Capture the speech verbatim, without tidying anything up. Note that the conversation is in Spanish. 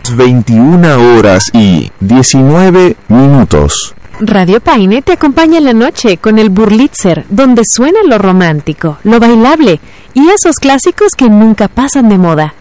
las veintiuna horas y diecinueve minutos. Radio Paine te acompaña en la noche con el Burlitzer, donde suena lo romántico, lo bailable y esos clásicos que nunca pasan de moda.